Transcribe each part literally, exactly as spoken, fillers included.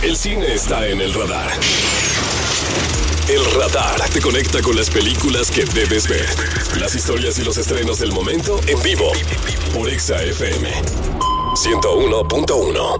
El cine está en el radar. El radar te conecta con las películas que debes ver. Las historias y los estrenos del momento en vivo. Por Exa F M ciento uno punto uno.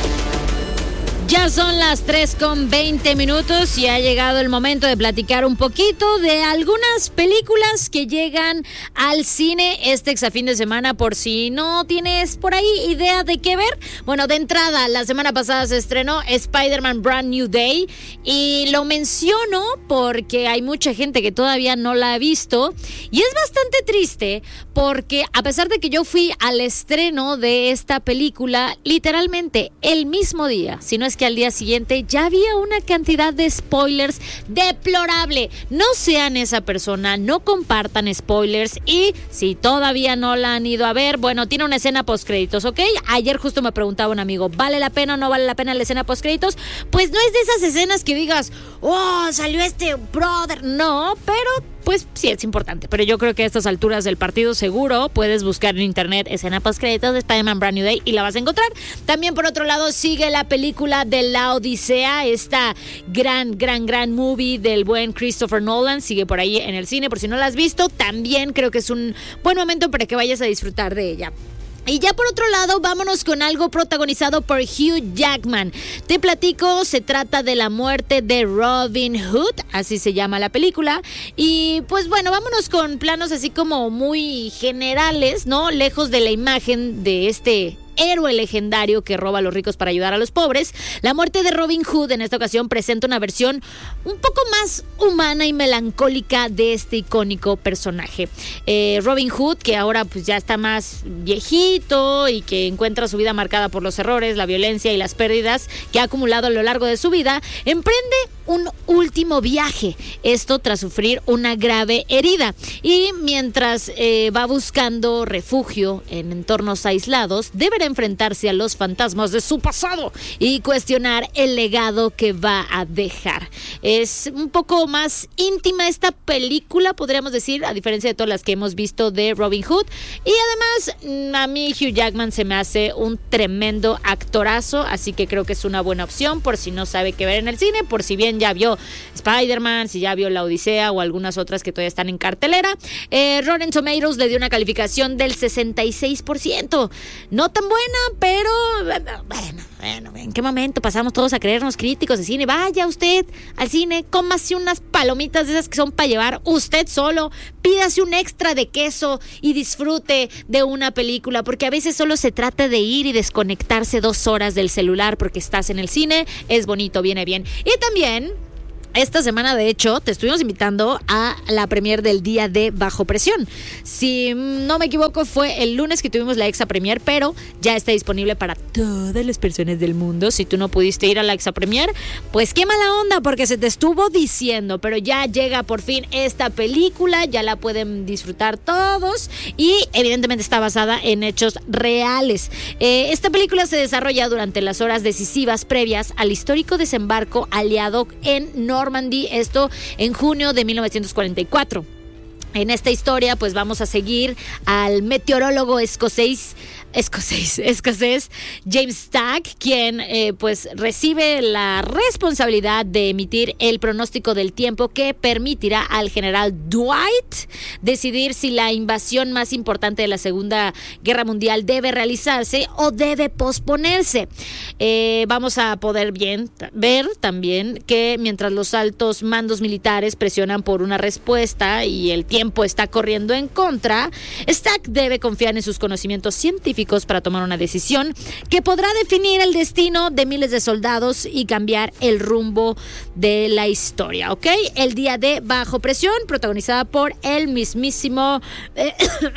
Ya son las tres con veinte minutos y ha llegado el momento de platicar un poquito de algunas películas que llegan al cine este exafín de semana, por si no tienes por ahí idea de qué ver. Bueno, de entrada, la semana pasada se estrenó Spider-Man Brand New Day y lo menciono porque hay mucha gente que todavía no la ha visto y es bastante triste porque a pesar de que yo fui al estreno de esta película literalmente el mismo día, si no es que al día siguiente ya había una cantidad de spoilers deplorable. No sean esa persona, no compartan spoilers y si todavía no la han ido a ver, bueno, tiene una escena postcréditos, ¿ok? Ayer justo me preguntaba un amigo, ¿vale la pena o no vale la pena la escena postcréditos? Pues no es de esas escenas que digas, oh, salió este brother, no, pero pues sí es importante, pero yo creo que a estas alturas del partido seguro puedes buscar en internet escena postcréditos de Spider-Man Brand New Day y la vas a encontrar. También por otro lado sigue la película de La Odisea, esta gran, gran, gran movie del buen Christopher Nolan, sigue por ahí en el cine, por si no la has visto, también creo que es un buen momento para que vayas a disfrutar de ella. Y ya por otro lado, vámonos con algo protagonizado por Hugh Jackman. Te platico, se trata de la muerte de Robin Hood, así se llama la película. Y pues bueno, vámonos con planos así como muy generales, ¿no? Lejos de la imagen de este héroe legendario que roba a los ricos para ayudar a los pobres. La muerte de Robin Hood en esta ocasión presenta una versión un poco más humana y melancólica de este icónico personaje. Eh, Robin Hood, que ahora pues ya está más viejito y que encuentra su vida marcada por los errores, la violencia y las pérdidas que ha acumulado a lo largo de su vida, emprende un último viaje, esto tras sufrir una grave herida. Y mientras eh, va buscando refugio en entornos aislados, deberá enfrentarse a los fantasmas de su pasado y cuestionar el legado que va a dejar. Es un poco más íntima esta película, podríamos decir, a diferencia de todas las que hemos visto de Robin Hood. Y además, a mí Hugh Jackman se me hace un tremendo actorazo, así que creo que es una buena opción por si no sabe qué ver en el cine, por si bien ya vio Spider-Man, si ya vio La Odisea o algunas otras que todavía están en cartelera. Eh, Rotten Tomatoes le dio una calificación del sesenta y seis por ciento. No tan buena, pero bueno, bueno, ¿en qué momento pasamos todos a creernos críticos de cine? Vaya usted al cine, cómase unas palomitas de esas que son para llevar usted solo, pídase un extra de queso y disfrute de una película, porque a veces solo se trata de ir y desconectarse dos horas del celular porque estás en el cine. Es bonito, viene bien. Y también esta semana, de hecho, te estuvimos invitando a la premier del Día de Bajo Presión. Si no me equivoco, fue el lunes que tuvimos la Exa Premier, pero ya está disponible para todas las personas del mundo. Si tú no pudiste ir a la Exa Premier, pues qué mala onda, porque se te estuvo diciendo, pero ya llega por fin esta película, ya la pueden disfrutar todos y evidentemente está basada en hechos reales. Eh, esta película se desarrolla durante las horas decisivas previas al histórico desembarco aliado en Normandy, esto en junio de mil novecientos cuarenta y cuatro. En esta historia pues vamos a seguir al meteorólogo escocés escocés, escocés James Stack, quien eh, pues recibe la responsabilidad de emitir el pronóstico del tiempo que permitirá al general Dwight decidir si la invasión más importante de la Segunda Guerra Mundial debe realizarse o debe posponerse. Eh, vamos a poder bien ver también que mientras los altos mandos militares presionan por una respuesta y el tiempo está corriendo en contra, Stack debe confiar en sus conocimientos científicos para tomar una decisión que podrá definir el destino de miles de soldados y cambiar el rumbo de la historia, ¿ok? El Día de Bajo Presión, protagonizada por el mismísimo eh,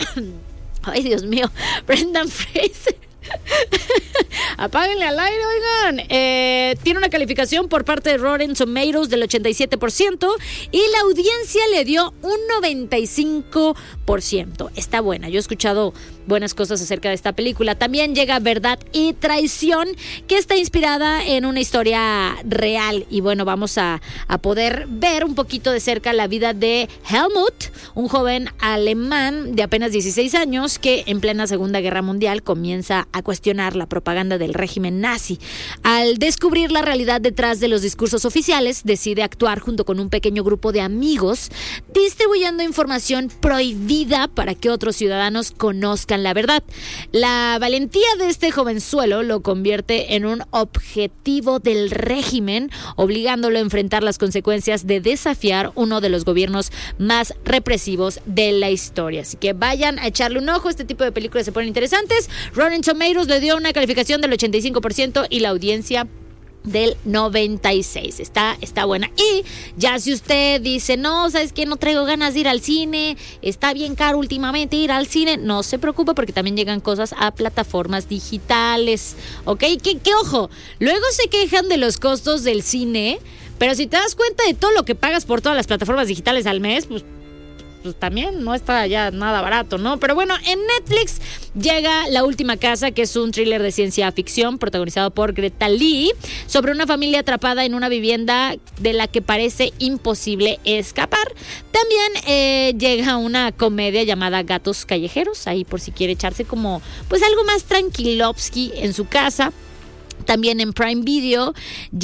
ay Dios mío, Brendan Fraser. Apáguenle al aire, oigan. Eh, tiene una calificación por parte de Rotten Tomatoes del ochenta y siete por ciento y la audiencia le dio un noventa y cinco por ciento. Está buena, yo he escuchado buenas cosas acerca de esta película. También llega Verdad y Traición, que está inspirada en una historia real. Y bueno, vamos a, a poder ver un poquito de cerca la vida de Helmut, un joven alemán de apenas dieciséis años que en plena Segunda Guerra Mundial comienza a cuestionar la propaganda del régimen nazi. Al descubrir la realidad detrás de los discursos oficiales, decide actuar junto con un pequeño grupo de amigos, distribuyendo información prohibida para que otros ciudadanos conozcan la verdad. La valentía de este jovenzuelo lo convierte en un objetivo del régimen, obligándolo a enfrentar las consecuencias de desafiar uno de los gobiernos más represivos de la historia. Así que vayan a echarle un ojo, este tipo de películas se ponen interesantes. Rotten Tomatoes le dio una calificación del ochenta y cinco por ciento y la audiencia del noventa y seis. Está, está buena. Y ya si usted dice, no, ¿sabes qué? No traigo ganas de ir al cine, está bien caro últimamente ir al cine, no se preocupe porque también llegan cosas a plataformas digitales, ¿ok? Que, que ojo, luego se quejan de los costos del cine, pero si te das cuenta de todo lo que pagas por todas las plataformas digitales al mes, pues pues también no está ya nada barato, ¿no? Pero bueno, en Netflix llega La Última Casa, que es un thriller de ciencia ficción protagonizado por Greta Lee, sobre una familia atrapada en una vivienda de la que parece imposible escapar. También eh, llega una comedia llamada Gatos Callejeros, ahí por si quiere echarse como pues algo más tranquilovsky en su casa. También en Prime Video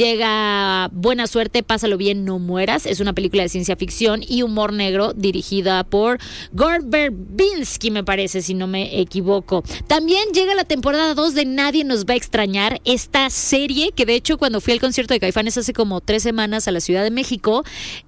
llega Buena Suerte, Pásalo Bien, No Mueras. Es una película de ciencia ficción y humor negro dirigida por Gore Verbinski, me parece, si no me equivoco. También llega la temporada dos de Nadie Nos Va a Extrañar, esta serie que de hecho cuando fui al concierto de Caifanes hace como tres semanas a la Ciudad de México,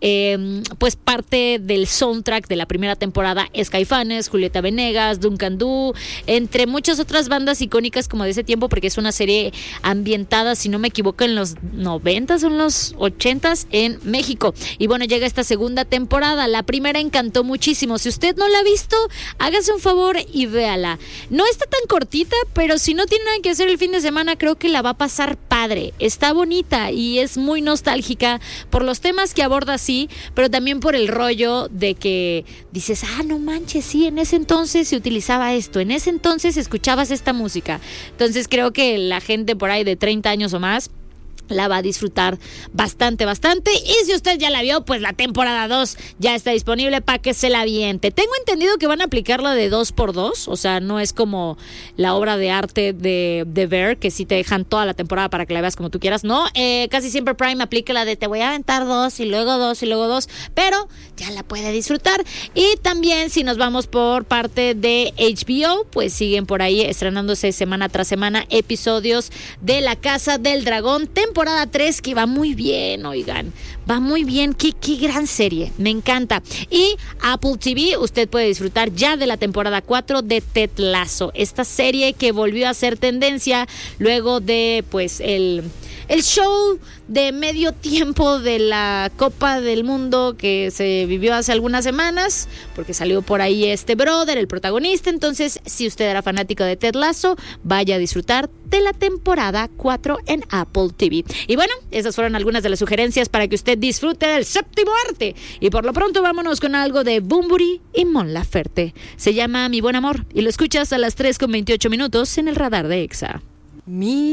eh, pues parte del soundtrack de la primera temporada es Caifanes, Julieta Venegas, Duncan Du, entre muchas otras bandas icónicas como de ese tiempo, porque es una serie ambientada, si no me equivoco, en los noventas o en los ochentas en México. Y bueno, llega esta segunda temporada. La primera encantó muchísimo. Si usted no la ha visto, hágase un favor y véala. No está tan cortita, pero si no tiene nada que hacer el fin de semana, creo que la va a pasar padre. Está bonita y es muy nostálgica por los temas que aborda, sí, pero también por el rollo de que dices, ah, no manches, sí, en ese entonces se utilizaba esto, en ese entonces escuchabas esta música. Entonces creo que la gente por ahí de treinta años o más la va a disfrutar bastante, bastante. Y si usted ya la vio, pues la temporada dos ya está disponible para que se la aviente. Tengo entendido que van a aplicar la de dos por dos, o sea, no es como la obra de arte de, de Bear, que sí te dejan toda la temporada para que la veas como tú quieras. No, eh, casi siempre Prime aplica la de te voy a aventar dos y luego dos y luego dos, pero ya la puede disfrutar. Y también si nos vamos por parte de H B O, pues siguen por ahí estrenándose semana tras semana episodios de La Casa del Dragón, temporada Temporada tres, que va muy bien, oigan, va muy bien, qué, qué gran serie, me encanta. Y Apple T V, usted puede disfrutar ya de la temporada cuatro de Ted Lasso, esta serie que volvió a ser tendencia luego de, pues, el... el show de medio tiempo de la Copa del Mundo que se vivió hace algunas semanas, porque salió por ahí este brother, el protagonista. Entonces, si usted era fanático de Ted Lasso, vaya a disfrutar de la temporada cuatro en Apple T V. Y bueno, esas fueron algunas de las sugerencias para que usted disfrute del séptimo arte. Y por lo pronto vámonos con algo de Bunbury y Mon Laferte. Se llama Mi Buen Amor y lo escuchas a las tres con veintiocho minutos en el radar de Exa. Mi